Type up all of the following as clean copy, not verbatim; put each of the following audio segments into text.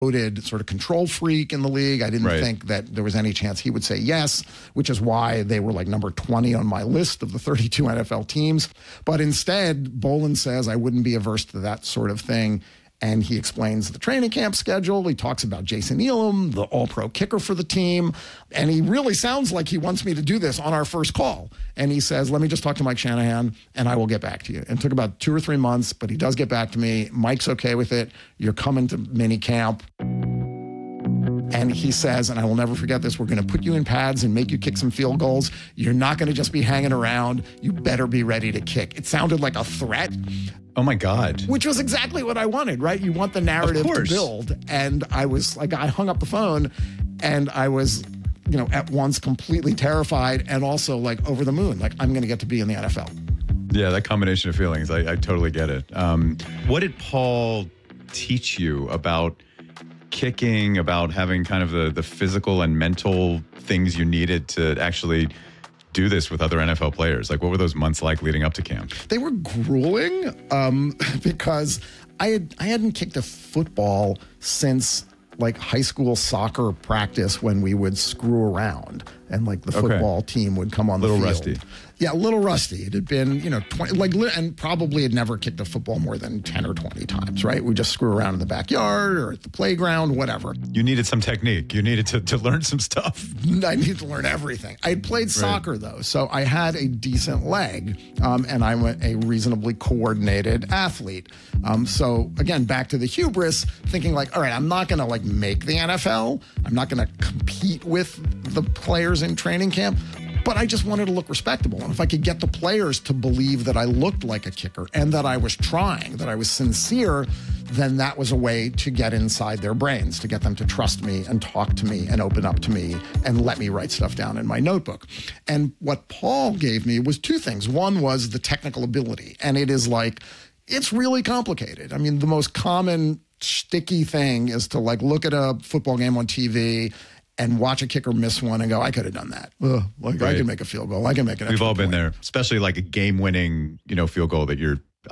sort of control freak in the league. I didn't think that there was any chance he would say yes, which is why they were like number 20 on my list of the 32 NFL teams. But instead, Bowlen says I wouldn't be averse to that sort of thing. And he explains the training camp schedule. He talks about Jason Elam, the all-pro kicker for the team. And he really sounds like he wants me to do this on our first call. And he says, let me just talk to Mike Shanahan, and I will get back to you. And it took about 2 or 3 months, but he does get back to me. Mike's okay with it. You're coming to mini camp. And he says, and I will never forget this, we're going to put you in pads and make you kick some field goals. You're not going to just be hanging around. You better be ready to kick. It sounded like a threat. Oh, my God. Which was exactly what I wanted, right? You want the narrative to build. And I was like, I hung up the phone and I was, at once completely terrified and also like over the moon. Like, I'm going to get to be in the NFL. Yeah, that combination of feelings, I totally get it. What did Paul teach you about kicking, about having kind of the physical and mental things you needed to actually do this with other NFL players? Like, what were those months like leading up to camp? They were grueling because I hadn't kicked a football since like high school soccer practice when we would screw around and like the football team would come on the field. A little rusty. Yeah, a little rusty. It had been, 20, and probably had never kicked a football more than 10 or 20 times, right? We just screw around in the backyard or at the playground, whatever. You needed some technique. You needed to learn some stuff. I needed to learn everything. I had played soccer, though, so I had a decent leg, and I'm a reasonably coordinated athlete. So, again, back to the hubris, thinking like, all right, I'm not going to like make the NFL. I'm not going to compete with the players in training camp. But I just wanted to look respectable. And if I could get the players to believe that I looked like a kicker and that I was trying, that I was sincere, then that was a way to get inside their brains, to get them to trust me and talk to me and open up to me and let me write stuff down in my notebook. And what Paul gave me was 2 things. One was the technical ability. And it is like, it's really complicated. I mean, the most common sticky thing is to like look at a football game on TV and watch a kicker miss one and go, I could have done that. I can make a field goal. I can make an extra We've all been point. there, especially like a game-winning, field goal that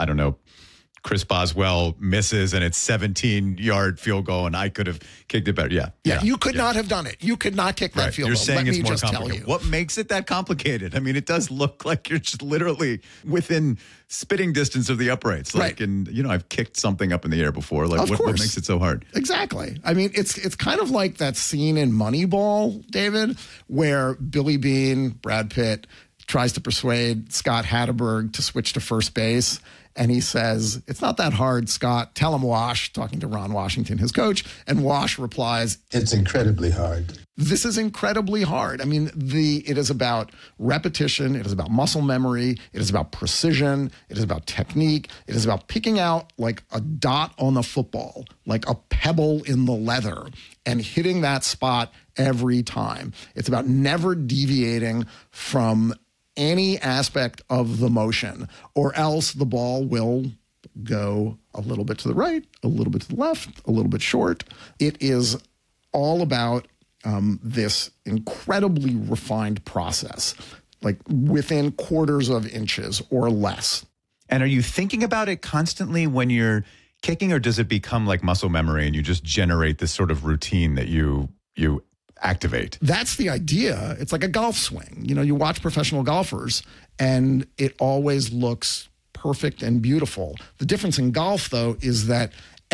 Chris Boswell misses and it's 17-yard field goal and I could have kicked it better. Yeah, you could not have done it. You could not kick that field You're goal. saying Let it's me more just complicated. tell you. What makes it that complicated? I mean, it does look like you're just literally within spitting distance of the uprights. Like, and I've kicked something up in the air before. Like, what makes it so hard? Exactly. I mean, it's kind of like that scene in Moneyball, David, where Billy Beane, Brad Pitt, tries to persuade Scott Hatterberg to switch to first base. And he says, it's not that hard, Scott. Tell him, Wash, talking to Ron Washington, his coach. And Wash replies, it's incredibly hard. This is incredibly hard. I mean, it is about repetition. It is about muscle memory. It is about precision. It is about technique. It is about picking out like a dot on the football, like a pebble in the leather, and hitting that spot every time. It's about never deviating from any aspect of the motion, or else the ball will go a little bit to the right, a little bit to the left, a little bit short. It is all about this incredibly refined process, like within quarters of inches or less. And are you thinking about it constantly when you're kicking, or does it become like muscle memory and you just generate this sort of routine that you activate? That's the idea. It's like a golf swing. You watch professional golfers and it always looks perfect and beautiful. The difference in golf, though, is that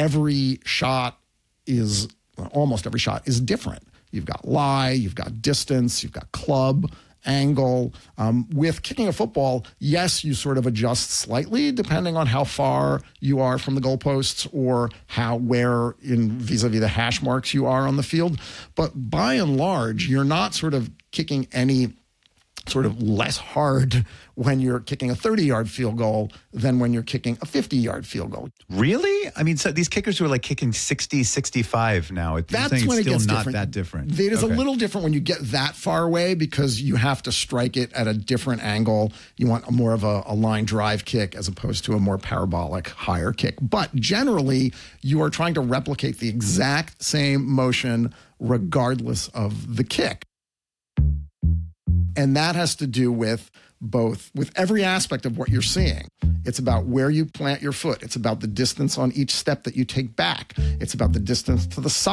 almost every shot is different. You've got lie, you've got distance, you've got club, angle. With kicking a football, yes, you sort of adjust slightly depending on how far you are from the goalposts or where in vis-a-vis the hash marks you are on the field. But by and large, you're not sort of kicking any sort of less hard when you're kicking a 30-yard field goal than when you're kicking a 50-yard field goal. Really? I mean, so these kickers who are like kicking 60, 65 now, that's it's when it still gets not different. That different. It is a little different when you get that far away because you have to strike it at a different angle. You want more of a line drive kick as opposed to a more parabolic higher kick. But generally, you are trying to replicate the exact same motion regardless of the kick. And that has to do with every aspect of what you're seeing. It's about where you plant your foot. It's about the distance on each step that you take back. It's about the distance to the side.